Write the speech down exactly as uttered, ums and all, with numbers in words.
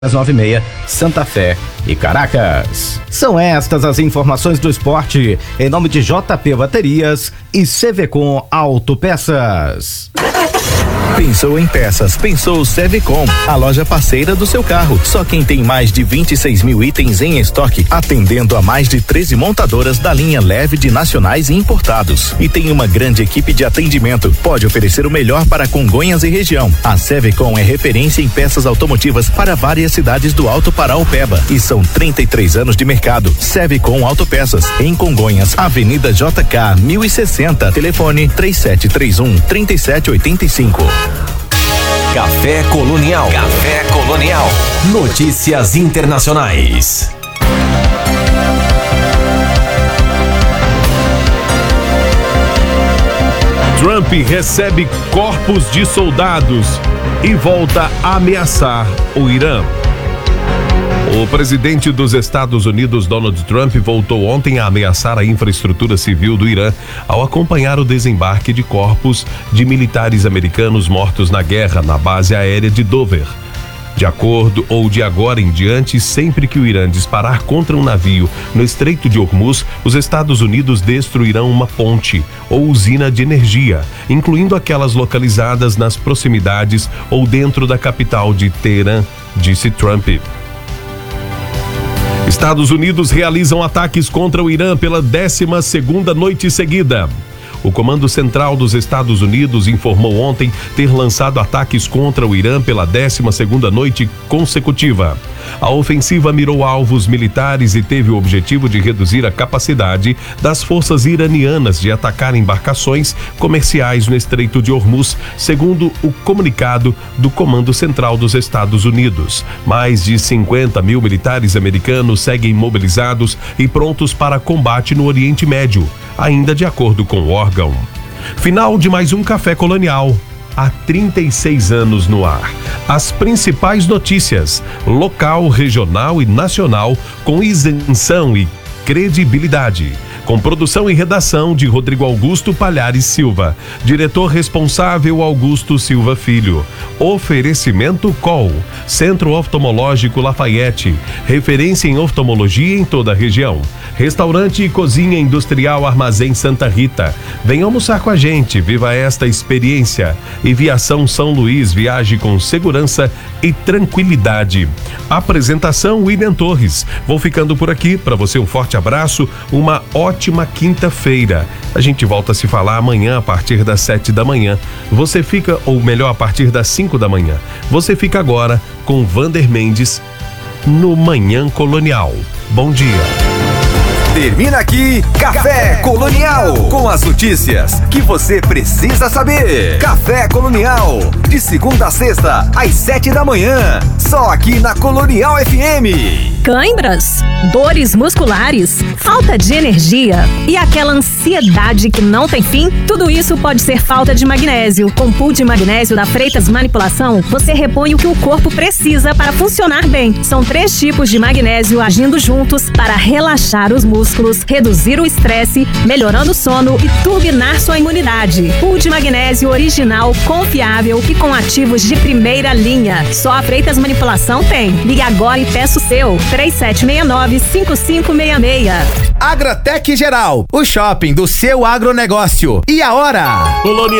às nove e meia, Santa Fé e Caracas. São estas as informações do esporte, em nome de J P Baterias e Sevecom Autopeças. Pensou em peças, pensou Sevecom, a loja parceira do seu carro. Só quem tem mais de vinte e seis mil itens em estoque, atendendo a mais de treze montadoras da linha leve de nacionais e importados. E tem uma grande equipe de atendimento. Pode oferecer o melhor para Congonhas e região. A Sevecom é referência em peças automotivas para várias cidades do Alto Paraopeba. E são trinta e três anos de mercado. Sevecom Autopeças, em Congonhas, Avenida J K mil e sessenta. Telefone três sete três um, três sete oito cinco. Café Colonial. Café Colonial. Notícias internacionais. Trump recebe corpos de soldados e volta a ameaçar o Irã. O presidente dos Estados Unidos, Donald Trump, voltou ontem a ameaçar a infraestrutura civil do Irã ao acompanhar o desembarque de corpos de militares americanos mortos na guerra na base aérea de Dover. De acordo ou de agora em diante, sempre que o Irã disparar contra um navio no Estreito de Hormuz, os Estados Unidos destruirão uma ponte ou usina de energia, incluindo aquelas localizadas nas proximidades ou dentro da capital de Teherã, disse Trump. Estados Unidos realizam ataques contra o Irã pela décima segunda noite seguida. O Comando Central dos Estados Unidos informou ontem ter lançado ataques contra o Irã pela décima segunda noite consecutiva. A ofensiva mirou alvos militares e teve o objetivo de reduzir a capacidade das forças iranianas de atacar embarcações comerciais no Estreito de Hormuz, segundo o comunicado do Comando Central dos Estados Unidos. Mais de cinquenta mil militares americanos seguem mobilizados e prontos para combate no Oriente Médio, ainda de acordo com o órgão. Final de mais um Café Colonial. Há trinta e seis anos no ar. As principais notícias, local, regional e nacional, com isenção e credibilidade. Com produção e redação de Rodrigo Augusto Palhares Silva. Diretor responsável Augusto Silva Filho. Oferecimento C O L, Centro Oftalmológico Lafayette, referência em oftalmologia em toda a região. Restaurante e Cozinha Industrial Armazém Santa Rita. Venha almoçar com a gente, viva esta experiência. E Viação São Luís, viaje com segurança e tranquilidade. Apresentação William Torres. Vou ficando por aqui, para você um forte abraço, uma ótima quinta-feira. A gente volta a se falar amanhã a partir das sete da manhã. Você fica, ou melhor, a partir das cinco da manhã. Você fica agora com Vander Mendes no Manhã Colonial. Bom dia. Termina aqui Café Colonial, com as notícias que você precisa saber. Café Colonial, de segunda a sexta, às sete da manhã, só aqui na Colonial F M. Cãibras, dores musculares, falta de energia e aquela ansiedade que não tem fim? Tudo isso pode ser falta de magnésio. Com o pool de magnésio da Freitas Manipulação, você repõe o que o corpo precisa para funcionar bem. São três tipos de magnésio agindo juntos para relaxar os músculos, reduzir o estresse, melhorando o sono e turbinar sua imunidade. Pool de magnésio original, confiável e com ativos de primeira linha. Só a Freitas Manipulação tem. Ligue agora e peça o seu. três sete seis nove, cinco cinco seis seis. Agratec Geral, o shopping do seu agronegócio. E a hora? Colonial.